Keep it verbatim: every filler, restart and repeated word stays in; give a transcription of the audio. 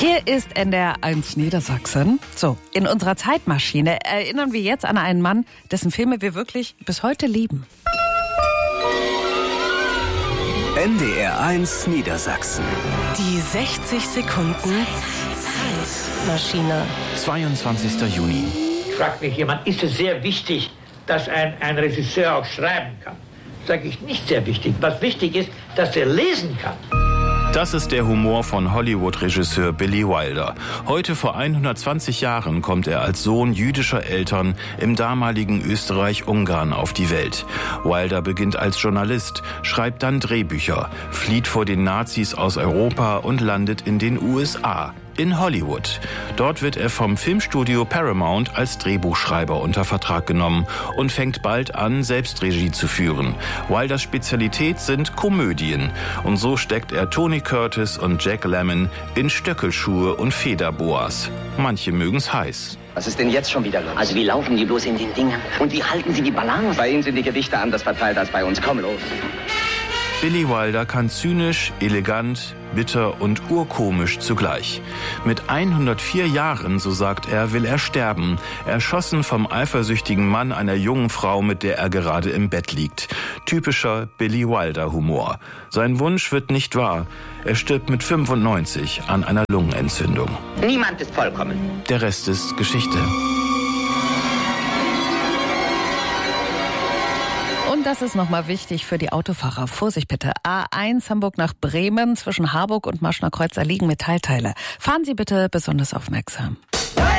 Hier ist N D R eins Niedersachsen. So, in unserer Zeitmaschine erinnern wir jetzt an einen Mann, dessen Filme wir wirklich bis heute lieben. N D R eins Niedersachsen. Die sechzig Sekunden Zeitmaschine. zweiundzwanzigster Juni. Fragt mich jemand, ist es sehr wichtig, dass ein, ein Regisseur auch schreiben kann? Sage ich, nicht sehr wichtig. Was wichtig ist, dass er lesen kann. Das ist der Humor von Hollywood-Regisseur Billy Wilder. Heute vor hundertzwanzig Jahren kommt er als Sohn jüdischer Eltern im damaligen Österreich-Ungarn auf die Welt. Wilder beginnt als Journalist, schreibt dann Drehbücher, flieht vor den Nazis aus Europa und landet in den U S A. In Hollywood. Dort wird er vom Filmstudio Paramount als Drehbuchschreiber unter Vertrag genommen und fängt bald an, selbst Regie zu führen. Wilders Spezialität sind Komödien. Und so steckt er Tony Curtis und Jack Lemmon in Stöckelschuhe und Federboas. Manche mögen's heiß. Was ist denn jetzt schon wieder los? Also wie laufen die bloß in den Dingen? Und wie halten sie die Balance? Bei Ihnen sind die Gewichte anders verteilt als bei uns. Komm los. Billy Wilder kann zynisch, elegant, bitter und urkomisch zugleich. Mit hundertvier Jahren, so sagt er, will er sterben, erschossen vom eifersüchtigen Mann einer jungen Frau, mit der er gerade im Bett liegt. Typischer Billy Wilder-Humor. Sein Wunsch wird nicht wahr. Er stirbt mit fünfundneunzig an einer Lungenentzündung. Niemand ist vollkommen. Der Rest ist Geschichte. Und das ist nochmal wichtig für die Autofahrer. Vorsicht bitte. A eins Hamburg nach Bremen zwischen Harburg und Maschner Kreuz, da liegen Metallteile. Fahren Sie bitte besonders aufmerksam.